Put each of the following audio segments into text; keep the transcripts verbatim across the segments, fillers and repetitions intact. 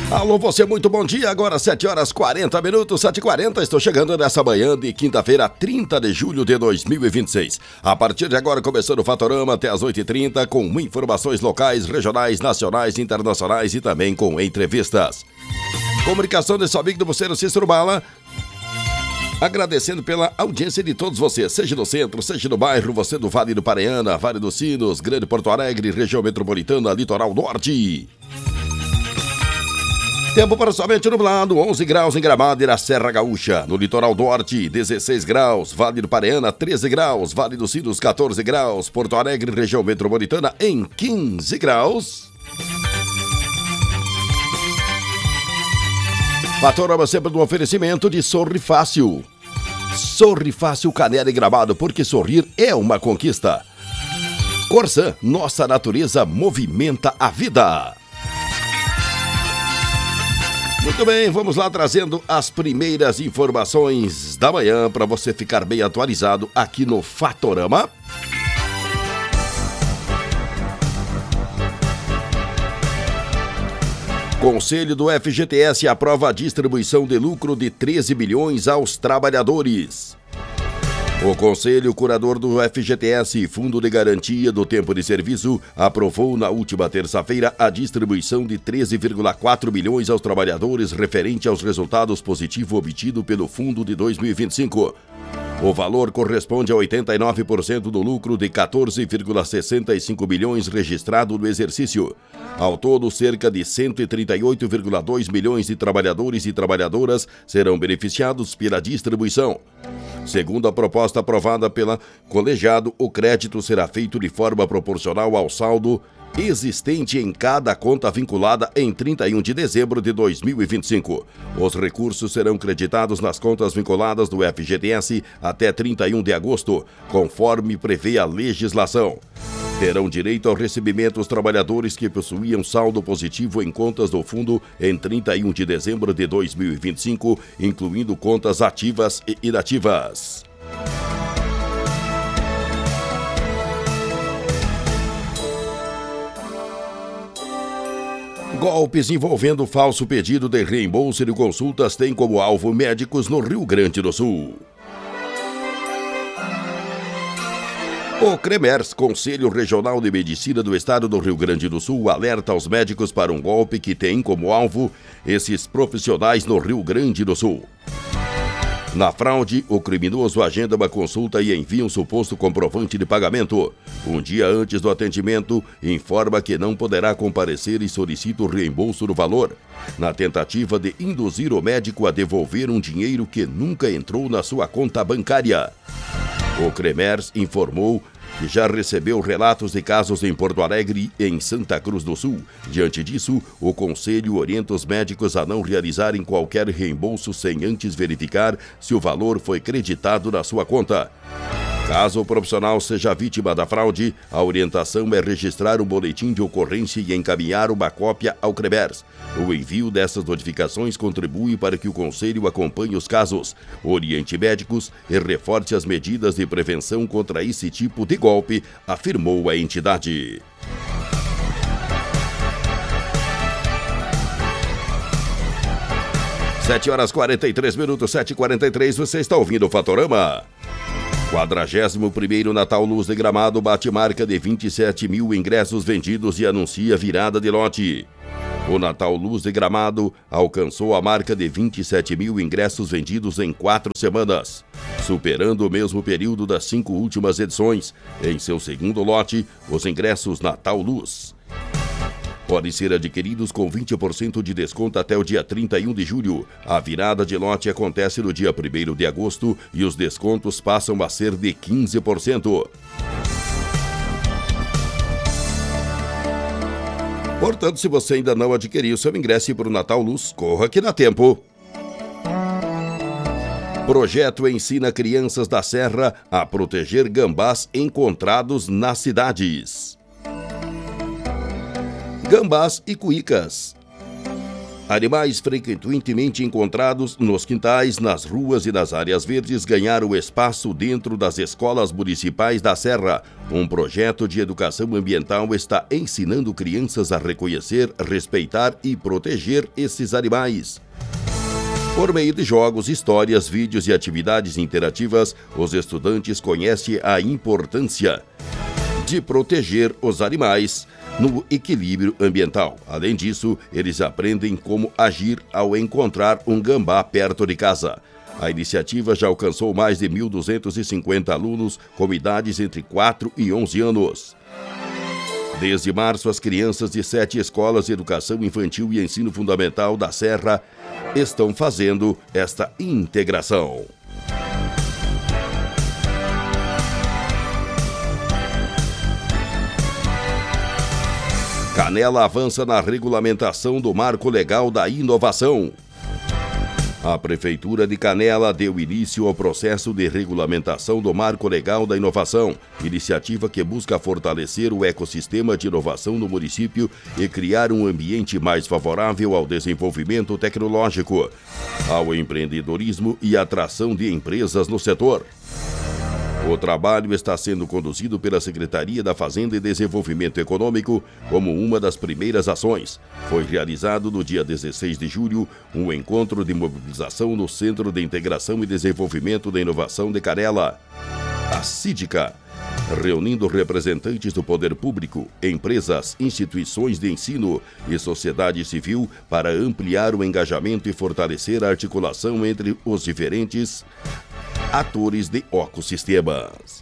Alô, você, muito bom dia. Agora sete horas quarenta minutos, sete e quarenta. Estou chegando nessa manhã de quinta-feira, trinta de julho de dois mil e vinte e seis. A partir de agora, começando o Fatorama até as oito e trinta, com informações locais, regionais, nacionais, internacionais e também com entrevistas. Comunicação desse amigo do Buceiro Cícero Bala. Agradecendo pela audiência de todos vocês, seja no centro, seja no bairro, você do Vale do Pareana, Vale dos Sinos, Grande Porto Alegre, região metropolitana, Litoral Norte. Tempo para somente nublado, onze graus em Gramado e na Serra Gaúcha. No Litoral Norte, dezesseis graus, Vale do Pareana, treze graus, Vale dos Sinos, quatorze graus, Porto Alegre, região metropolitana, em quinze graus. Fatorama sempre no oferecimento de Sorri Fácil. Sorri Fácil, Canela e Gramado, porque sorrir é uma conquista. Corsan, nossa natureza movimenta a vida. Muito bem, vamos lá trazendo as primeiras informações da manhã para você ficar bem atualizado aqui no Fatorama. Conselho do F G T S aprova a distribuição de lucro de treze bilhões aos trabalhadores. O Conselho Curador do F G T S, Fundo de Garantia do Tempo de Serviço, aprovou na última terça-feira a distribuição de treze vírgula quatro bilhões aos trabalhadores referente aos resultados positivos obtidos pelo Fundo de dois mil e vinte e cinco. O valor corresponde a oitenta e nove por cento do lucro de quatorze vírgula sessenta e cinco bilhões registrado no exercício. Ao todo, cerca de cento e trinta e oito vírgula dois milhões de trabalhadores e trabalhadoras serão beneficiados pela distribuição. Segundo a proposta aprovada pela colegiado, o crédito será feito de forma proporcional ao saldo existente em cada conta vinculada em trinta e um de dezembro de dois mil e vinte e cinco. Os recursos serão creditados nas contas vinculadas do F G T S até trinta e um de agosto, conforme prevê a legislação. Terão direito ao recebimento os trabalhadores que possuíam saldo positivo em contas do fundo em trinta e um de dezembro de dois mil e vinte e cinco, incluindo contas ativas e inativas. Golpes envolvendo falso pedido de reembolso de consultas têm como alvo médicos no Rio Grande do Sul. O CREMERS, Conselho Regional de Medicina do Estado do Rio Grande do Sul, alerta aos médicos para um golpe que tem como alvo esses profissionais no Rio Grande do Sul. Na fraude, o criminoso agenda uma consulta e envia um suposto comprovante de pagamento. Um dia antes do atendimento, informa que não poderá comparecer e solicita o reembolso do valor, na tentativa de induzir o médico a devolver um dinheiro que nunca entrou na sua conta bancária. O CREMERS informou que já recebeu relatos de casos em Porto Alegre e em Santa Cruz do Sul. Diante disso, o Conselho orienta os médicos a não realizarem qualquer reembolso sem antes verificar se o valor foi creditado na sua conta. Caso o profissional seja vítima da fraude, a orientação é registrar um boletim de ocorrência e encaminhar uma cópia ao CREMERS. O envio dessas notificações contribui para que o Conselho acompanhe os casos, oriente médicos e reforce as medidas de prevenção contra esse tipo de golpe, afirmou a entidade. sete horas e quarenta e três minutos, sete e quarenta e três, você está ouvindo o Fatorama. quadragésimo primeiro Natal Luz de Gramado bate marca de vinte e sete mil ingressos vendidos e anuncia virada de lote. O Natal Luz de Gramado alcançou a marca de vinte e sete mil ingressos vendidos em quatro semanas, superando o mesmo período das cinco últimas edições. Em seu segundo lote, os ingressos Natal Luz podem ser adquiridos com vinte por cento de desconto até o dia trinta e um de julho. A virada de lote acontece no dia primeiro de agosto e os descontos passam a ser de quinze por cento. Portanto, se você ainda não adquiriu seu ingresso para o Natal Luz, corra que dá tempo. Projeto ensina crianças da Serra a proteger gambás encontrados nas cidades. Gambás e cuícas. Animais frequentemente encontrados nos quintais, nas ruas e nas áreas verdes ganharam espaço dentro das escolas municipais da Serra. Um projeto de educação ambiental está ensinando crianças a reconhecer, respeitar e proteger esses animais. Por meio de jogos, histórias, vídeos e atividades interativas, os estudantes conhecem a importância de proteger os animais no equilíbrio ambiental. Além disso, eles aprendem como agir ao encontrar um gambá perto de casa. A iniciativa já alcançou mais de mil duzentos e cinquenta alunos com idades entre quatro e onze anos. Desde março, as crianças de sete escolas de educação infantil e ensino fundamental da Serra estão fazendo esta integração. Canela avança na regulamentação do Marco Legal da Inovação. A Prefeitura de Canela deu início ao processo de regulamentação do Marco Legal da Inovação, iniciativa que busca fortalecer o ecossistema de inovação no município e criar um ambiente mais favorável ao desenvolvimento tecnológico, ao empreendedorismo e atração de empresas no setor. O trabalho está sendo conduzido pela Secretaria da Fazenda e Desenvolvimento Econômico como uma das primeiras ações. Foi realizado no dia dezesseis de julho um encontro de mobilização no Centro de Integração e Desenvolvimento da Inovação de Canela, a Sídica, reunindo representantes do poder público, empresas, instituições de ensino e sociedade civil para ampliar o engajamento e fortalecer a articulação entre os diferentes atores de ecossistemas.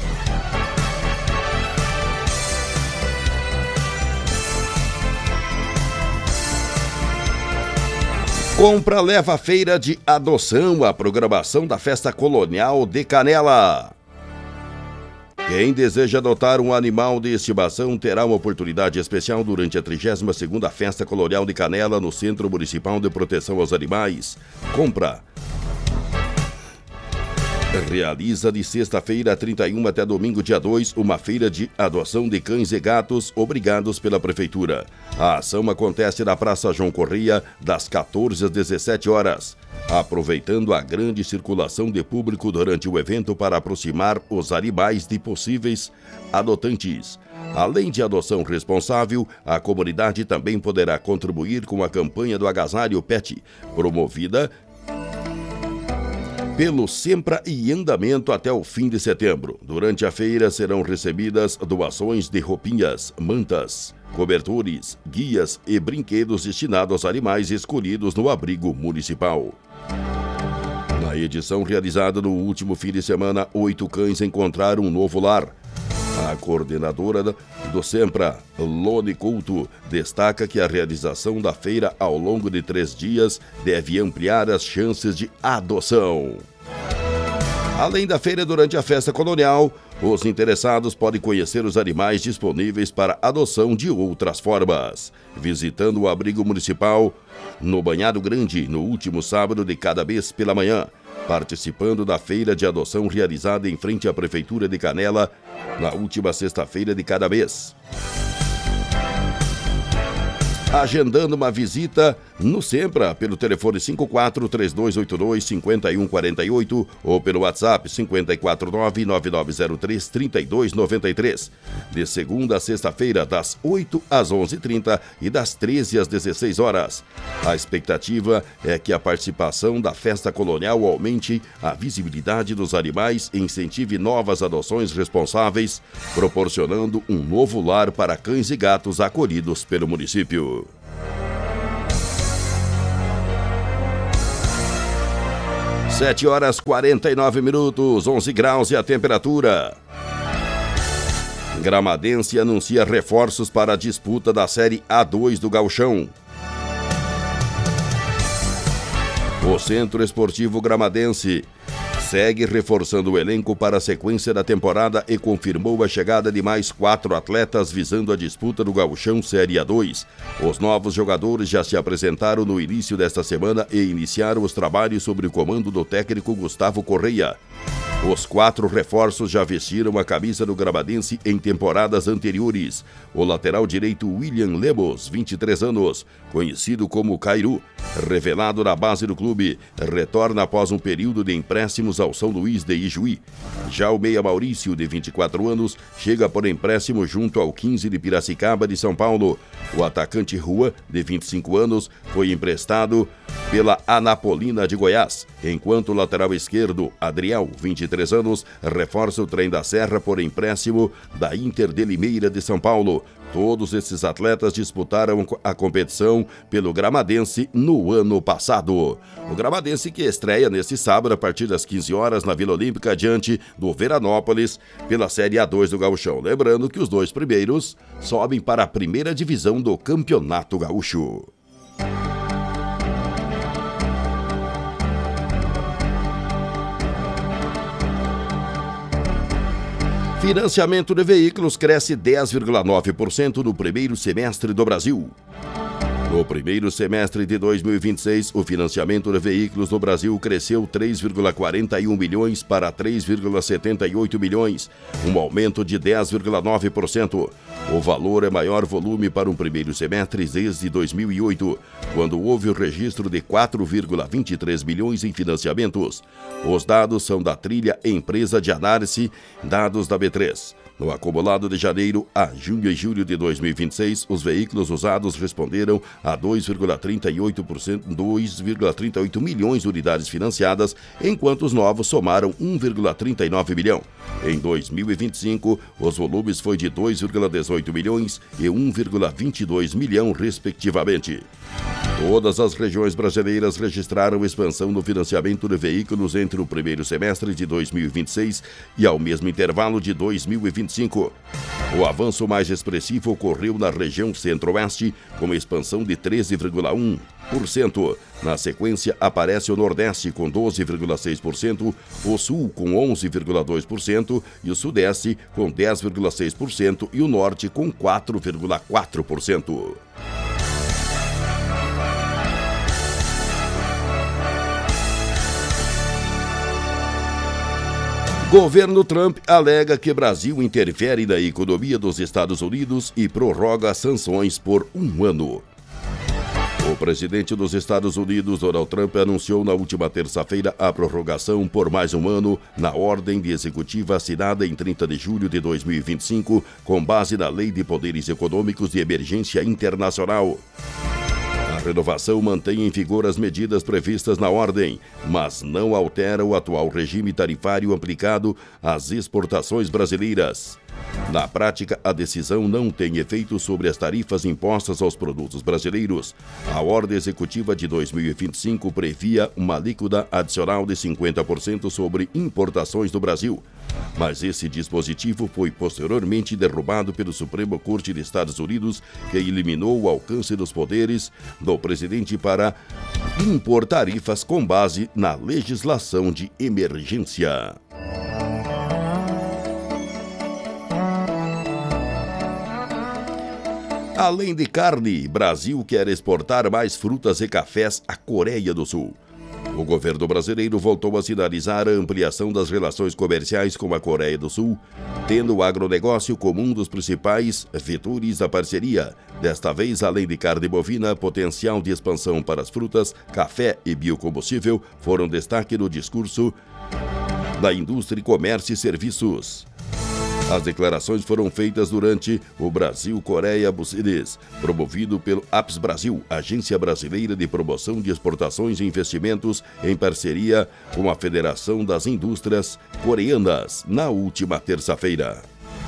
Compra leva feira de adoção à programação da Festa Colonial de Canela. Quem deseja adotar um animal de estimação terá uma oportunidade especial durante a trigésima segunda Festa Colonial de Canela no Centro Municipal de Proteção aos Animais. Compra realiza de sexta-feira, trinta e um, até domingo, dia dois, uma feira de adoção de cães e gatos obrigados pela Prefeitura. A ação acontece na Praça João Correia, das quatorze às dezessete horas, aproveitando a grande circulação de público durante o evento para aproximar os animais de possíveis adotantes. Além de adoção responsável, a comunidade também poderá contribuir com a campanha do Agasalho Pet, promovida pelo Sempra e andamento até o fim de setembro. Durante a feira serão recebidas doações de roupinhas, mantas, cobertores, guias e brinquedos destinados aos animais escolhidos no abrigo municipal. Na edição realizada no último fim de semana, oito cães encontraram um novo lar. A coordenadora do Sempra, Lone Couto, destaca que a realização da feira ao longo de três dias deve ampliar as chances de adoção. Além da feira, durante a festa colonial, os interessados podem conhecer os animais disponíveis para adoção de outras formas, visitando o abrigo municipal no Banhado Grande no último sábado de cada mês pela manhã, participando da feira de adoção realizada em frente à Prefeitura de Canela na última sexta-feira de cada mês. Agendando uma visita no Sempra pelo telefone cinco quatro três dois oito dois cinco um quatro oito ou pelo WhatsApp cinco quatro nove nove nove zero três três dois nove três. De segunda a sexta-feira, das oito às onze e trinta e das treze às dezesseis horas. A expectativa é que a participação da festa colonial aumente a visibilidade dos animais e incentive novas adoções responsáveis, proporcionando um novo lar para cães e gatos acolhidos pelo município. sete horas e quarenta e nove minutos, onze graus e a temperatura. Gramadense anuncia reforços para a disputa da Série A dois do Gauchão. O Centro Esportivo Gramadense segue reforçando o elenco para a sequência da temporada e confirmou a chegada de mais quatro atletas visando a disputa do Gauchão Série A dois. Os novos jogadores já se apresentaram no início desta semana e iniciaram os trabalhos sob o comando do técnico Gustavo Correia. Os quatro reforços já vestiram a camisa do Gramadense em temporadas anteriores. O lateral direito William Lemos, vinte e três anos, conhecido como Cairu, revelado na base do clube, retorna após um período de empréstimos ao São Luís de Ijuí. Já o meia Maurício, de vinte e quatro anos, chega por empréstimo junto ao quinze de Piracicaba de São Paulo. O atacante Rua, de vinte e cinco anos, foi emprestado pela Anapolina de Goiás, enquanto o lateral esquerdo, Adriel, vinte e três anos, reforça o Trem da Serra por empréstimo da Inter de Limeira de São Paulo. Todos esses atletas disputaram a competição pelo Gramadense no ano passado. O Gramadense que estreia neste sábado a partir das quinze horas na Vila Olímpica diante do Veranópolis pela Série A dois do Gauchão. Lembrando que os dois primeiros sobem para a primeira divisão do Campeonato Gaúcho. Financiamento de veículos cresce dez vírgula nove por cento no primeiro semestre do Brasil. No primeiro semestre de dois mil e vinte e seis, o financiamento de veículos no Brasil cresceu três vírgula quarenta e um milhões para três vírgula setenta e oito milhões, um aumento de dez vírgula nove por cento. O valor é maior volume para um primeiro semestre desde dois mil e oito, quando houve o registro de quatro vírgula vinte e três milhões em financiamentos. Os dados são da Trilha Empresa de Análise, dados da B três. No acumulado de janeiro a junho e julho de dois mil e vinte e seis, os veículos usados responderam a dois vírgula trinta e oito por cento, dois vírgula trinta e oito milhões de unidades financiadas, enquanto os novos somaram um vírgula trinta e nove milhão. Em dois mil e vinte e cinco, os volumes foi de dois vírgula dezoito milhões e um vírgula vinte e dois milhão, respectivamente. Todas as regiões brasileiras registraram expansão no financiamento de veículos entre o primeiro semestre de dois mil e vinte e seis e ao mesmo intervalo de dois mil e vinte e cinco. O avanço mais expressivo ocorreu na região centro-oeste, com expansão de treze vírgula um por cento. Na sequência, aparece o Nordeste com doze vírgula seis por cento, o Sul com onze vírgula dois por cento e o Sudeste com dez vírgula seis por cento e o Norte com quatro vírgula quatro por cento. Governo Trump alega que Brasil interfere na economia dos Estados Unidos e prorroga sanções por um ano. O presidente dos Estados Unidos, Donald Trump, anunciou na última terça-feira a prorrogação por mais um ano na ordem de executiva assinada em trinta de julho de dois mil e vinte e cinco, com base na Lei de Poderes Econômicos de Emergência Internacional. A renovação mantém em vigor as medidas previstas na ordem, mas não altera o atual regime tarifário aplicado às exportações brasileiras. Na prática, a decisão não tem efeito sobre as tarifas impostas aos produtos brasileiros. A ordem executiva de dois mil e vinte e cinco previa uma alíquota adicional de cinquenta por cento sobre importações do Brasil. Mas esse dispositivo foi posteriormente derrubado pelo Supremo Corte de Estados Unidos, que eliminou o alcance dos poderes do presidente para impor tarifas com base na legislação de emergência. Além de carne, Brasil quer exportar mais frutas e cafés à Coreia do Sul. O governo brasileiro voltou a sinalizar a ampliação das relações comerciais com a Coreia do Sul, tendo o agronegócio como um dos principais vetores da parceria. Desta vez, além de carne bovina, potencial de expansão para as frutas, café e biocombustível foram destaque no discurso da Indústria, Comércio e Serviços. As declarações foram feitas durante o Brasil-Coreia Business, promovido pelo A P S Brasil, Agência Brasileira de Promoção de Exportações e Investimentos, em parceria com a Federação das Indústrias Coreanas, na última terça-feira.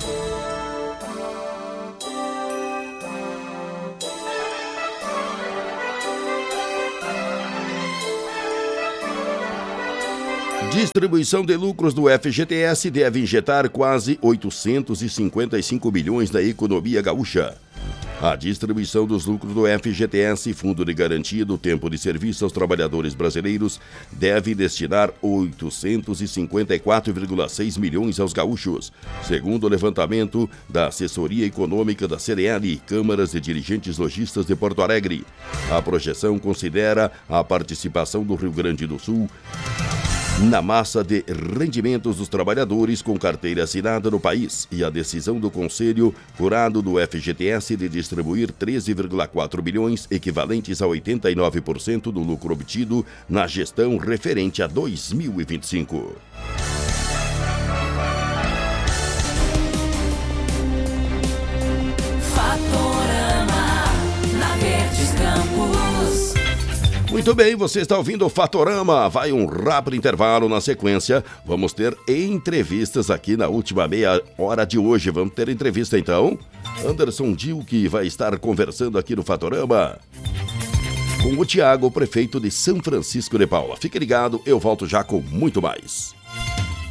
Distribuição de lucros do F G T S deve injetar quase oitocentos e cinquenta e cinco milhões na economia gaúcha. A distribuição dos lucros do F G T S, Fundo de Garantia do Tempo de Serviço aos Trabalhadores Brasileiros, deve destinar oitocentos e cinquenta e quatro vírgula seis milhões aos gaúchos, segundo o levantamento da Assessoria Econômica da C D L e Câmaras de Dirigentes Lojistas de Porto Alegre. A projeção considera a participação do Rio Grande do Sul na massa de rendimentos dos trabalhadores com carteira assinada no país e a decisão do Conselho Curado do F G T S de distribuir treze vírgula quatro bilhões, equivalentes a oitenta e nove por cento do lucro obtido na gestão referente a dois mil e vinte e cinco. Muito bem, você está ouvindo o Fatorama. Vai um rápido intervalo. Na sequência, vamos ter entrevistas aqui na última meia hora de hoje. Vamos ter entrevista então. Anderson Dil, que vai estar conversando aqui no Fatorama com o Tiago, prefeito de São Francisco de Paula. Fique ligado, eu volto já com muito mais.